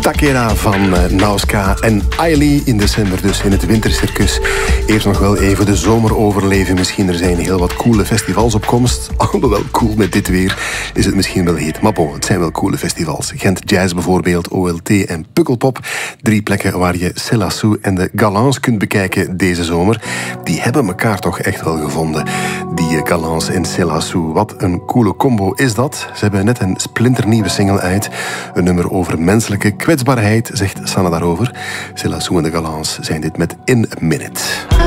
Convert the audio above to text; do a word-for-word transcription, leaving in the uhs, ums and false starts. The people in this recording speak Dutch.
Takera van uh, Nauska en Ailey in december dus in het Wintercircus. Eerst nog wel even de zomer overleven. Misschien er zijn heel wat coole festivals op komst. Alhoewel cool met dit weer is het misschien wel heet. Maar bon, het zijn wel coole festivals. Gent Jazz bijvoorbeeld, O L T en Pukkelpop. Drie plekken waar je Céla en de Galants kunt bekijken deze zomer. Die hebben elkaar toch echt wel gevonden. Die Galants en Céla. Wat een coole combo is dat. Ze hebben net een splinternieuwe single uit. Een nummer over menselijke kwetsbaarheid, zegt Sanne daarover. Céla en de Galants zijn dit met In a Minute.